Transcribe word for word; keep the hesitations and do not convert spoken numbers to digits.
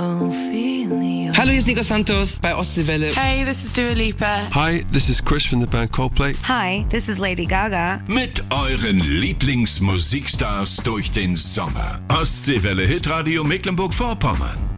Ophelia. Hallo, hier ist Nico Santos bei Ostseewelle. Hey, this is Dua Lipa. Hi, this is Chris from the band Coldplay. Hi, this is Lady Gaga. Mit euren Lieblingsmusikstars durch den Sommer. Ostseewelle Hitradio Mecklenburg-Vorpommern.